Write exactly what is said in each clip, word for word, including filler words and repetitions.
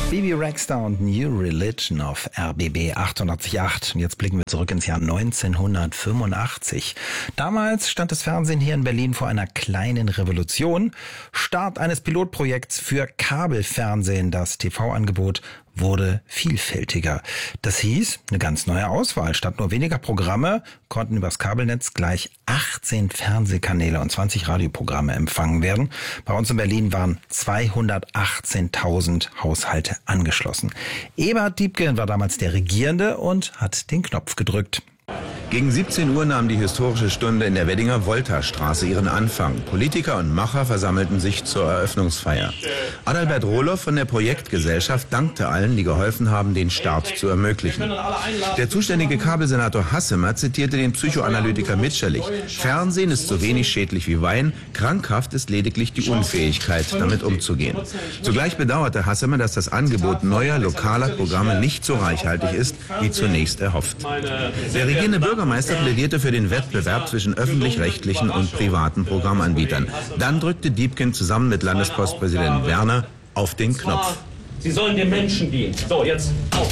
Bebe Rexha und New Religion auf R B B achtundachtzig Komma acht. Und jetzt blicken wir zurück ins Jahr neunzehnhundertfünfundachtzig. Damals stand das Fernsehen hier in Berlin vor einer kleinen Revolution. Start eines Pilotprojekts für Kabelfernsehen. Das T V-Angebot wurde vielfältiger. Das hieß, eine ganz neue Auswahl. Statt nur weniger Programme konnten übers Kabelnetz gleich achtzehn Fernsehkanäle und zwanzig Radioprogramme empfangen werden. Bei uns in Berlin waren zweihundertachtzehntausend Haushalte angeschlossen. Eberhard Diepgen war damals der Regierende und hat den Knopf gedrückt. Gegen siebzehn Uhr nahm die historische Stunde in der Weddinger Wolterstraße ihren Anfang. Politiker und Macher versammelten sich zur Eröffnungsfeier. Adalbert Rohloff von der Projektgesellschaft dankte allen, die geholfen haben, den Start zu ermöglichen. Der zuständige Kabelsenator Hassemer zitierte den Psychoanalytiker Mitscherlich. Fernsehen ist so wenig schädlich wie Wein, krankhaft ist lediglich die Unfähigkeit, damit umzugehen. Zugleich bedauerte Hassemer, dass das Angebot neuer, lokaler Programme nicht so reichhaltig ist, wie zunächst erhofft. Der regierende Bürgermeister plädierte für den Wettbewerb zwischen öffentlich-rechtlichen und privaten Programmanbietern. Dann drückte Diepgen zusammen mit Landespostpräsident Werner auf den Knopf. Sie sollen den Menschen dienen. So, jetzt auf.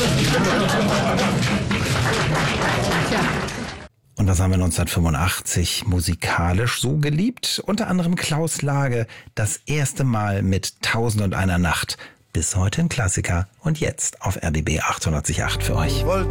Und das haben wir neunzehnhundertfünfundachtzig musikalisch so geliebt. Unter anderem Klaus Lage, das erste Mal mit Tausend und einer Nacht. Bis heute ein Klassiker und jetzt auf R B B achtundachtzig Komma acht für euch.